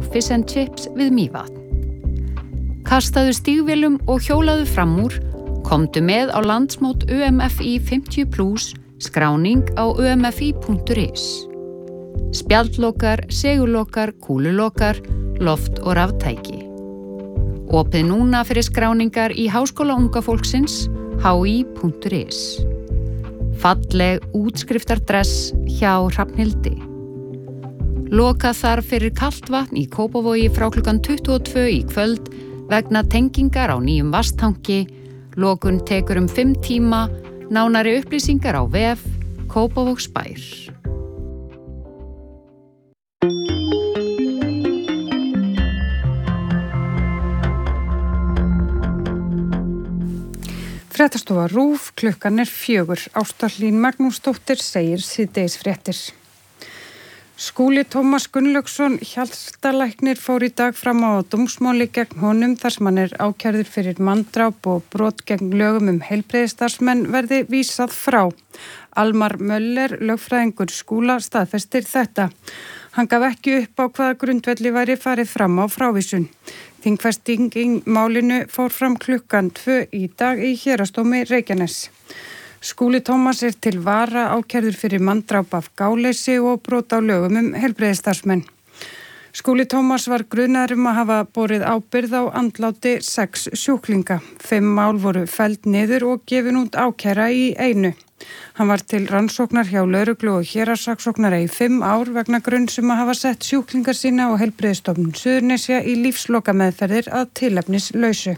Fish and Chips við Mývatn. Kastaðu stígvélum og hjólaðu fram úr, komdu með á landsmót UMFI 50+, skráning á umfi.is. Spjaldlokar, segulokar, kúlulokar, loft- og raftæki. Opið núna fyrir skráningar í Háskóla unga fólksins, hi.is. Falleg útskriftardress hjá Hrafnhildi. Loka þarf fyrir kalt vatn í Kópavogi frá klukkan 22 í kvöld vegna tengingar á nýjum vatnstanki. Lokun tekur 5 tíma, nánari upplýsingar á vef Kópavogsbær. Fréttastofa RÚV, klukkan 4. Ásta Hlín Magnúsdóttir segir síðdegisfréttir. Skúli Tómas Gunnlaugsson, hjartalæknir, fór í dag fram á dómsmáli gegn honum þar sem hann ákærður fyrir manndráp og brot gegn lögum heilbrigðisstarfsmenn verði vísað frá. Almar Möller, lögfræðingur Skúla, staðfestir þetta. Hann gaf ekki upp á hvaða grundvelli væri farið fram á frávísun. Þingfesting í málinu fór fram klukkan 2 í dag í Héraðsdómi Reykjaness. Skúli Tómas til vara ákærður fyrir manndráp af gáleysi og brot á lögum heilbrigðisstarfsmenn. Skúli Tómas var grunaður að hafa borið ábyrgð á andláti 6 sjúklinga. 5 mál voru felld niður og gefin út ákæra í einu. Hann var til rannsóknar hjá lögreglu og héraðssaksóknara í 5 ár vegna grunns að hafa sett sjúklingar sína og Heilbrigðisstofnun Suðurnesja í lífslokameðferðir að tilefnislausu.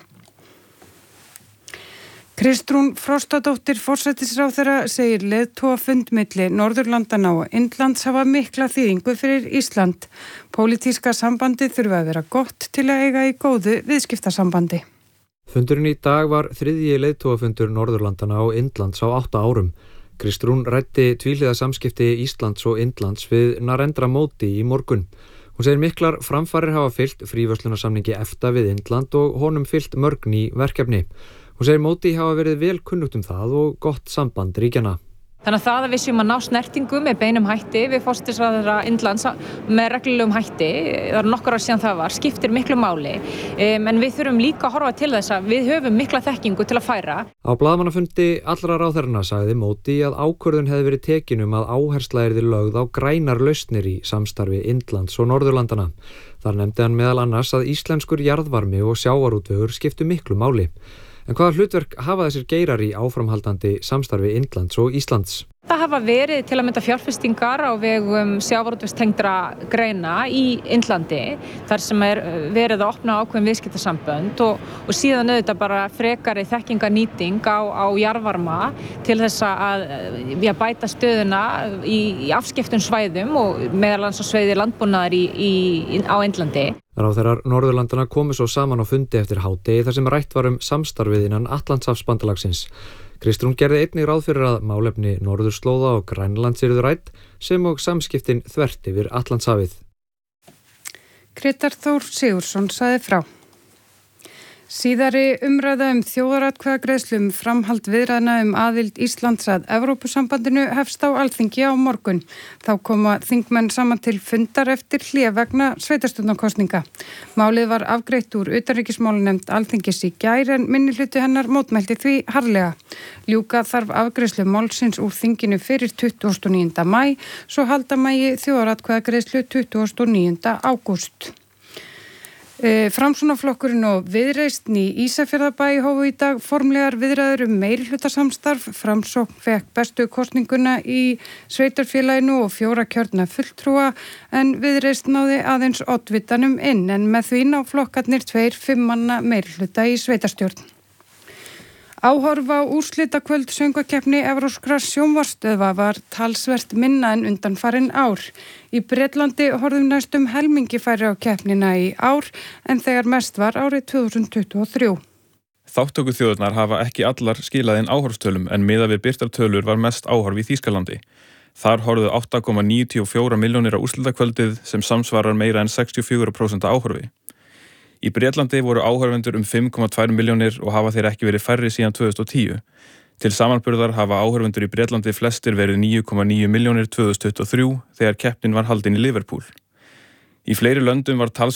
Kristrún Frostadóttir forsætisráðherra segir leiðtogafund milli Norðurlandana og Indlands hafa mikla þýðingu fyrir Ísland. Pólitíska sambandið þurfi að vera gott til að eiga í góðu viðskiptasambandi. Fundurinn í dag var 3. leiðtogafundur Norðurlandana og Indlands á 8 árum. Kristrún ræddi tvíhliða samskipti Íslands og Indlands við Narendra Modi í morgun. Hún segir miklar framfarir hafa fylgt fríverslunarsamningi EFTA við Indland og honum fylgt mörg ný verkefni. Hún segir Modi hafa verið vel kunnugt það og gott samband ríkjanna. Þannig að það að við séum að ná snertingu með beinum hætti við forsætisráðherra Indlands með reglulegum hætti, það eru nokkur ár síðan það var, skiptir miklu máli, en við þurfum líka að horfa til þess að við höfum mikla þekkingu til að færa. Á blaðamannafundi allra ráðherranna sagði Modi að ákvörðun hefði verið tekin að áhersla yrði lögð á grænar lausnir í samstarfi Indlands og Norðurlandana. Þar nefndi hann meðal annars að íslenskur jarðvarmi og sjávarútvegur skiptu miklu máli. En hvaða hlutverk hafa þessir geirar í áframhaldandi samstarfi Indlands og Íslands? Það hafa verið til að mynda fjárfestingar á vegum sjávarútvegstengdra greina í Indlandi, þar sem verið að opna ákveðin viðskiptasambönd og síðan auðvitað bara frekari þekkingarnýting á jarðvarma til þess að bæta stöðuna í afskiptum svæðum og meðal annars á svæði landbúnaðar á Indlandi. Ráðherrar Norðurlandana komu svo saman á fundi eftir hádegi þar sem rætt var samstarfið innan Atlantshafsbandalagsins. Kristrún gerði einnig ráð fyrir að málefni norðurslóða og Grænlands yrðu rædd sem og samskiptin þvert yfir Atlantshafið. Grétar Þór Sigurðsson sagði frá. Síðari umræða þjóðaratkvæðagreiðslu framhald viðræðna aðild Íslands að Evrópusambandinu hefst á Alþingi á morgun. Þá koma þingmenn saman til fundar eftir hlé vegna sveitarstjórnarkosninga. Málið var afgreitt úr utanríkismálanefnd Alþingis í gær en minnihluti hennar mótmælti því harðlega. Ljúka þarf afgreiðslu málsins úr þinginu fyrir 29. maí, svo halda megi þjóðaratkvæðagreiðslu 29. ágúst. Framsóknarflokkurinn og Viðreisn í Ísafjarðarbæ hófu í dag formlegar viðræður meirihlutasamstarf. Framsókn fékk bestu kosninguna í sveitarfélaginu og 4 kjörna fulltrúa en Viðreisn náði aðeins oddvitanum inn en með því ná flokkarnir 2 5 manna meirihluta í sveitarstjórn. Áhorf á úrslitakvöld söngvakeppni evrópskra sjónvarpsstöðva var talsvert minna en undanfarin ár. Í Bretlandi horfðum næstum helmingi færri á keppnina í ár en þegar mest var árið 2023. Þáttöku þjóðurnar hafa ekki allar skilað inn áhorfstölum en miðað við birtar tölur var mest áhorf í Þýskalandi. Þar horfðu 8,94 milljónir á úrslitakvöldið sem samsvarar meira en 64% áhorfi. Í Bretlandi voru áhorfendur 5,2 milljónir og hafa þeir ekki verið færri síðan 2010. Til samanburðar hafa áhorfendur í Bretlandi flestir verið 9,9 milljónir 2023 þegar keppnin var haldin í Liverpool. Í fleiri löndum var